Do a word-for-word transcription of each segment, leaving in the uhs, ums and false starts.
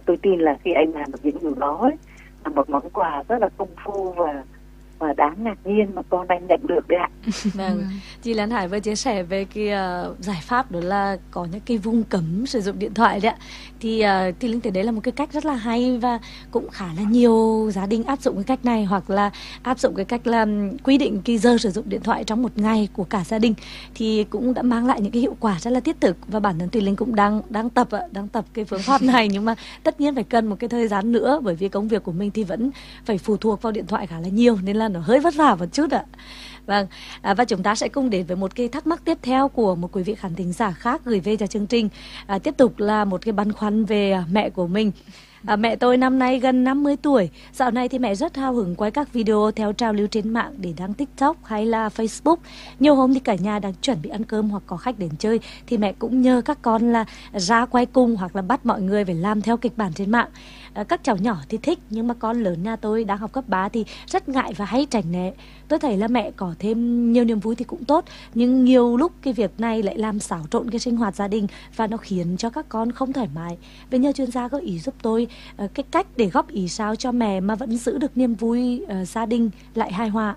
tôi tin là khi anh làm được những điều đó ấy, là một món quà rất là công phu và và đáng ngạc nhiên mà con anh nhận được đấy ạ. Vâng, chị Lan Hải vừa chia sẻ về cái uh, giải pháp đó là có những cái vùng cấm sử dụng điện thoại đấy ạ. Thì uh, thì Linh thấy đấy là một cái cách rất là hay và cũng khá là nhiều gia đình áp dụng cái cách này, hoặc là áp dụng cái cách là um, quy định cái giờ sử dụng điện thoại trong một ngày của cả gia đình, thì cũng đã mang lại những cái hiệu quả rất là thiết thực. Và bản thân Thùy Linh cũng đang đang tập ạ, đang tập cái phương pháp này, nhưng mà tất nhiên phải cần một cái thời gian nữa, bởi vì công việc của mình thì vẫn phải phụ thuộc vào điện thoại khá là nhiều, nên là nó hơi vất vả một chút ạ. Vâng, à, và chúng ta sẽ cùng đến với một cái thắc mắc tiếp theo của một quý vị khán thính giả khác gửi về cho chương trình. À, tiếp tục là một cái băn khoăn về mẹ của mình. À, mẹ tôi năm nay gần năm mươi tuổi. Dạo này thì mẹ rất hào hứng quay các video theo trào lưu trên mạng để đăng TikTok hay là Facebook. Nhiều hôm thì cả nhà đang chuẩn bị ăn cơm hoặc có khách đến chơi thì mẹ cũng nhờ các con là ra quay cùng, hoặc là bắt mọi người phải làm theo kịch bản trên mạng. À, các cháu nhỏ thì thích, nhưng mà con lớn nhà tôi đang học cấp ba thì rất ngại và hay tránh né. Tôi thấy là mẹ có thêm nhiều niềm vui thì cũng tốt, nhưng nhiều lúc cái việc này lại làm xáo trộn cái sinh hoạt gia đình và nó khiến cho các con không thoải mái. Vậy nhờ chuyên gia có ý giúp tôi uh, cái cách để góp ý sao cho mẹ mà vẫn giữ được niềm vui uh, gia đình lại hài hòa.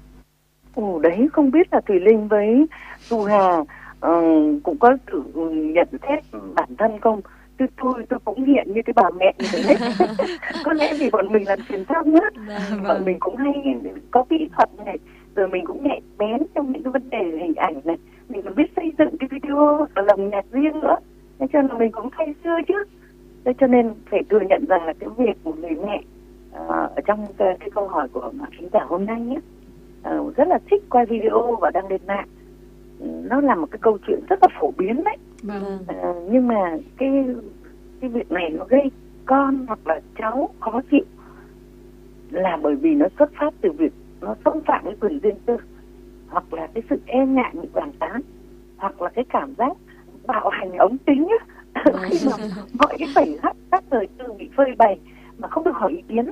Ồ đấy, không biết là Thùy Linh với Thu Hà uh, cũng có tự nhận xét bản thân không? Tôi, tôi, tôi cũng hiện như cái bà mẹ như thế đấy. Có lẽ vì bọn mình làm truyền thông á, Vâng, bọn mình cũng hay có kỹ thuật này, rồi mình cũng nhạy bén trong những cái vấn đề hình ảnh này, mình còn biết xây dựng cái video và lồng nhạc riêng nữa, thế cho nên mình cũng thay xưa chứ. Thế cho nên phải thừa nhận rằng là cái việc của người mẹ uh, ở trong cái, cái câu hỏi của khán giả hôm nay nhé, uh, rất là thích quay video và đăng lên mạng. Nó là một cái câu chuyện rất là phổ biến đấy. Vâng. À, nhưng mà cái cái việc này nó gây con hoặc là cháu khó chịu là bởi vì nó xuất phát từ việc nó xâm phạm cái quyền riêng tư, hoặc là cái sự e ngại bị bàn tán, hoặc là cái cảm giác bạo hành ống tính á. Khi mà mọi cái khoảnh khắc các đời tư bị phơi bày mà không được hỏi ý kiến,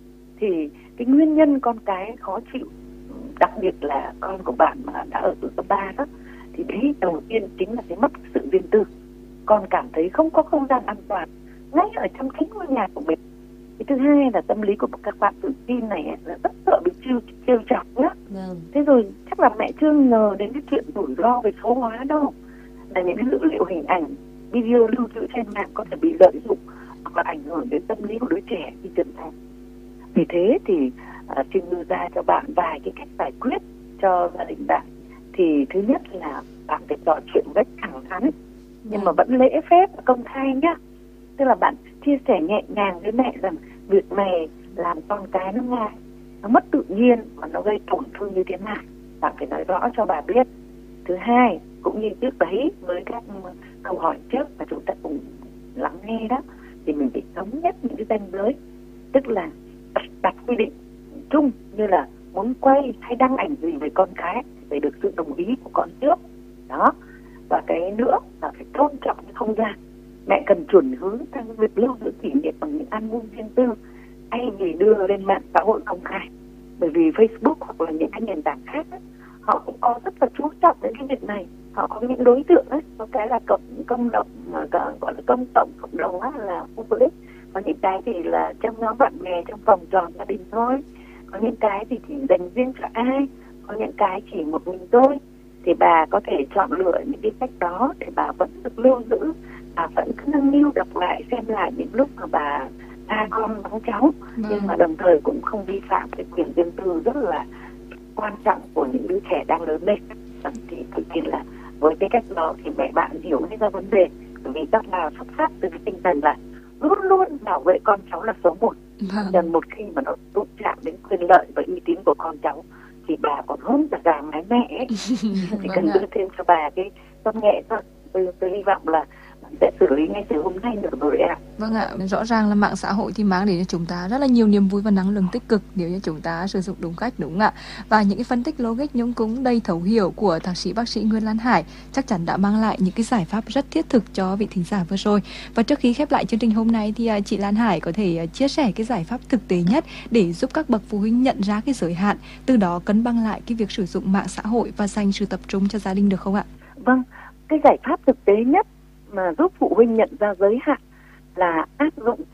thì cái nguyên nhân con cái khó chịu, đặc biệt là con của bạn mà đã ở tuổi cấp ba đó, thì đấy đầu tiên chính là cái mất sự riêng tư. Con cảm thấy không có không gian an toàn ngay ở trong chính ngôi nhà của mình. Cái thứ hai là tâm lý của các bạn tự tin này là rất sợ bị trêu trêu chọc nhá. Vâng. Thế rồi chắc là mẹ chưa ngờ đến cái chuyện rủi ro về số hóa đâu, là những cái dữ liệu hình ảnh, video lưu trữ trên mạng có thể bị lợi dụng hoặc là ảnh hưởng đến tâm lý của đứa trẻ khi trưởng thành. Vì thế thì uh, xin đưa ra cho bạn vài cái cách giải quyết cho gia đình bạn. Thì thứ nhất là bạn phải trò chuyện rất thẳng thắn, nhưng mà vẫn lễ phép và công khai nhá. Tức là bạn chia sẻ nhẹ nhàng với mẹ rằng việc này làm con cái nó ngại, nó mất tự nhiên và nó gây tổn thương như thế nào. Bạn phải nói rõ cho bà biết. Thứ hai, cũng như trước đấy với các câu hỏi trước mà chúng ta cùng lắng nghe đó, thì mình phải thống nhất những cái ranh giới. Tức là đặt, đặt quy định chung như là muốn quay hay đăng ảnh gì về con cái phải được sự đồng ý của con trước đó. Và cái nữa là phải tôn trọng cái không gian. Mẹ cần chuẩn hướng sang việc lưu giữ kỷ niệm bằng những album riêng tư thay vì đưa lên mạng xã hội công khai. Bởi vì Facebook hoặc là những cái nền tảng khác ấy, họ cũng có rất là chú trọng đến cái việc này. Họ có những đối tượng ấy, có cái là cộng công đồng, mà gọi là công cộng cộng đồng á, là public. Có những cái thì là trong nhóm bạn bè, trong vòng tròn gia đình thôi. Có những cái thì chỉ dành riêng cho ai, có những cái chỉ một mình tôi. Thì bà có thể chọn lựa những cái cách đó để bà vẫn được lưu giữ, bà vẫn cứ nâng niu đọc lại xem lại những lúc mà bà tha con vắng cháu, vâng. Nhưng mà đồng thời cũng không vi phạm cái quyền riêng tư rất là quan trọng của những đứa trẻ đang lớn lên. Thì tự nhiên là với cái cách đó thì mẹ bạn hiểu hết ra vấn đề, bởi vì các bà xuất phát từ cái tinh thần là luôn luôn bảo vệ con cháu là số một. Vâng. Nên một khi mà nó đụng chạm đến quyền lợi và uy tín của con cháu thì bà còn hơn cả gà mái mẹ ấy. Chỉ cần đưa thêm cho bà cái công nghệ thôi. Tôi, tôi hy vọng là sẽ xử lý ngay từ hôm nay được rồi ạ. Vâng ạ, rõ ràng là mạng xã hội thì mang đến cho chúng ta rất là nhiều niềm vui và năng lượng tích cực nếu như chúng ta sử dụng đúng cách, đúng không ạ? Và những cái phân tích logic nhưng cũng đầy thấu hiểu của thạc sĩ bác sĩ Nguyễn Lan Hải chắc chắn đã mang lại những cái giải pháp rất thiết thực cho vị thính giả vừa rồi. Và trước khi khép lại chương trình hôm nay thì chị Lan Hải có thể chia sẻ cái giải pháp thực tế nhất để giúp các bậc phụ huynh nhận ra cái giới hạn, từ đó cân bằng lại cái việc sử dụng mạng xã hội và dành sự tập trung cho gia đình được không ạ? Vâng, cái giải pháp thực tế nhất mà giúp phụ huynh nhận ra giới hạn là áp dụng kiểm toán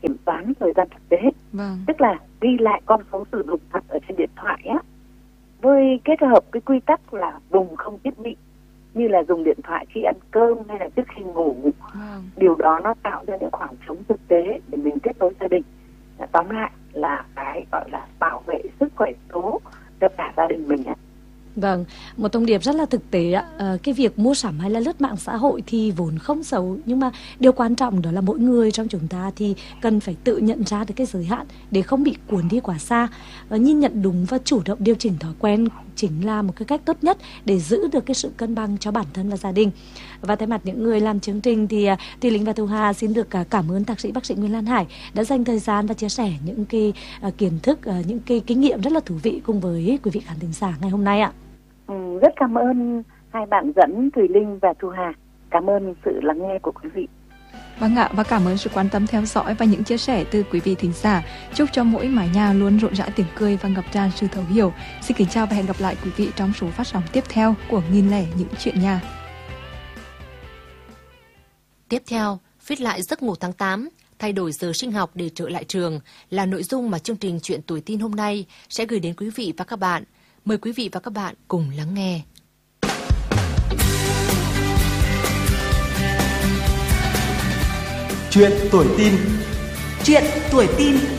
gắn thời gian thực tế. Vâng. Tức là ghi lại con số sử dụng thật ở trên điện thoại á, với kết hợp cái quy tắc là dùng không thiết bị, như là dùng điện thoại khi ăn cơm hay là trước khi ngủ. Vâng. Điều đó nó tạo ra những khoảng trống thực tế để mình kết nối gia đình. Tóm lại là cái gọi là bảo vệ sức khỏe số cho cả gia đình mình ạ. Vâng, một thông điệp rất là thực tế ạ. À, cái việc mua sắm hay là lướt mạng xã hội thì vốn không xấu, nhưng mà điều quan trọng đó là mỗi người trong chúng ta thì cần phải tự nhận ra được cái giới hạn để không bị cuốn đi quá xa. Và nhìn nhận đúng và chủ động điều chỉnh thói quen chính là một cái cách tốt nhất để giữ được cái sự cân bằng cho bản thân và gia đình. Và thay mặt những người làm chương trình thì uh, Thùy Linh và Thu Hà xin được uh, cảm ơn thạc sĩ bác sĩ Nguyễn Lan Hải đã dành thời gian và chia sẻ những cái uh, kiến thức, uh, những cái kinh nghiệm rất là thú vị cùng với quý vị khán thính giả ngày hôm nay ạ. Ừ, rất cảm ơn hai bạn dẫn Thùy Linh và Thu Hà. Cảm ơn sự lắng nghe của quý vị. Vâng ạ, và cảm ơn sự quan tâm theo dõi và những chia sẻ từ quý vị thính giả. Chúc cho mỗi mái nhà luôn rộn rã tiếng cười và ngập tràn sự thấu hiểu. Xin kính chào và hẹn gặp lại quý vị trong số phát sóng tiếp theo của Nghìn lẻ những chuyện nhà. Tiếp theo, viết lại giấc ngủ tháng tám, thay đổi giờ sinh học để trở lại trường là nội dung mà chương trình Chuyện Tuổi Tin hôm nay sẽ gửi đến quý vị và các bạn. Mời quý vị và các bạn cùng lắng nghe. Chuyện Tuổi Tin. Chuyện Tuổi Tin.